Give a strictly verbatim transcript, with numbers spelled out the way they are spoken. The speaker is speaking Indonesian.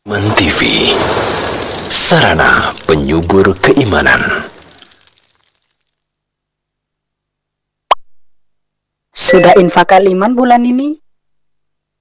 Men T V, sarana penyubur keimanan. Sudah infak iman bulan ini?